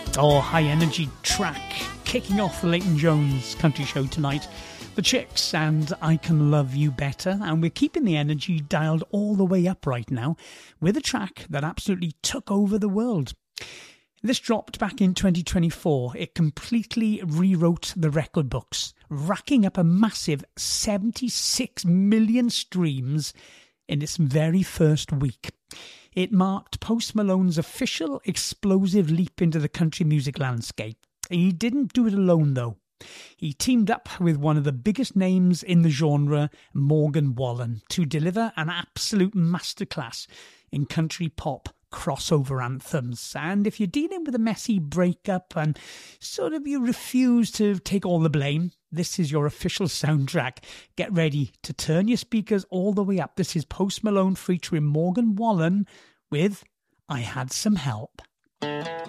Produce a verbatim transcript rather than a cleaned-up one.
Oh, high energy track kicking off the Leighton Jones Country Show tonight. The Chicks and I Can Love You Better, and we're keeping the energy dialed all the way up right now with a track that absolutely took over the world. This dropped back in twenty twenty-four. It completely rewrote the record books, racking up a massive seventy-six million streams in its very first week. It marked Post Malone's official explosive leap into the country music landscape. He didn't do it alone, though. He teamed up with one of the biggest names in the genre, Morgan Wallen, to deliver an absolute masterclass in country pop crossover anthems. And if you're dealing with a messy breakup and sort of you refuse to take all the blame, this is your official soundtrack. Get ready to turn your speakers all the way up. This is Post Malone featuring Morgan Wallen with I Had Some Help.